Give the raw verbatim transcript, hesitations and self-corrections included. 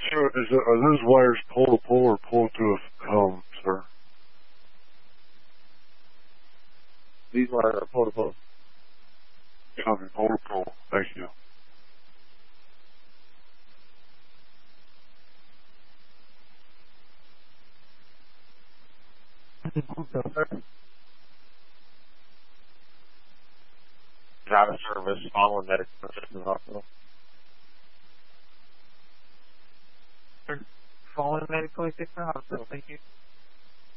So is it, are those wires pole to pole or pole to a home, sir? These wires are pole to pole. Okay, pole to pole. Thank you. Out of service following medical assistance hospital. Following medical assistance hospital, thank you.